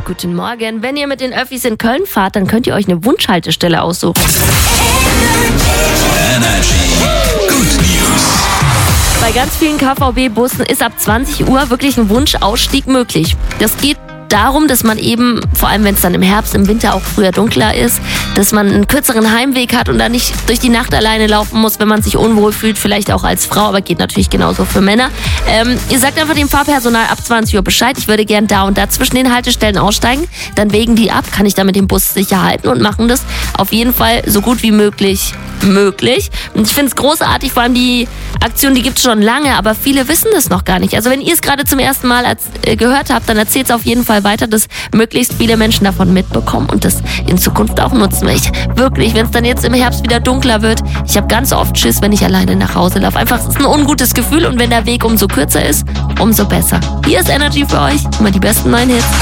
Guten Morgen. Wenn ihr mit den Öffis in Köln fahrt, dann könnt ihr euch eine Wunschhaltestelle aussuchen. Energy. Good News. Bei ganz vielen KVB-Bussen ist ab 20 Uhr wirklich ein Wunschausstieg möglich. Das geht darum, dass man eben, vor allem wenn es dann im Herbst, im Winter auch früher dunkler ist, dass man einen kürzeren Heimweg hat und dann nicht durch die Nacht alleine laufen muss, wenn man sich unwohl fühlt, vielleicht auch als Frau, aber geht natürlich genauso für Männer. Ihr sagt einfach dem Fahrpersonal ab 20 Uhr Bescheid, ich würde gern da und da zwischen den Haltestellen aussteigen, dann wägen die ab, kann ich damit den Bus sicher halten und machen das auf jeden Fall so gut wie möglich. Und ich finde es großartig, vor allem die Aktion, die gibt es schon lange, aber viele wissen das noch gar nicht. Also wenn ihr es gerade zum ersten Mal gehört habt, dann erzählt es auf jeden Fall weiter, dass möglichst viele Menschen davon mitbekommen und das in Zukunft auch nutzen. Wirklich, wenn es dann jetzt im Herbst wieder dunkler wird, ich habe ganz oft Schiss, wenn ich alleine nach Hause laufe. Einfach, es ist ein ungutes Gefühl und wenn der Weg umso kürzer ist, umso besser. Hier ist Energy für euch, immer die besten neuen Hits.